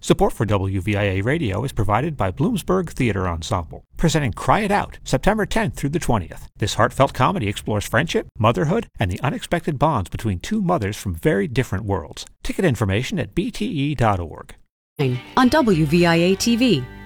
Support for WVIA Radio is provided by Bloomsburg Theater Ensemble, presenting Cry It Out, September 10th through the 20th. This heartfelt comedy explores friendship, motherhood, and the unexpected bonds between two mothers from very different worlds. Ticket information at bte.org. On WVIA TV.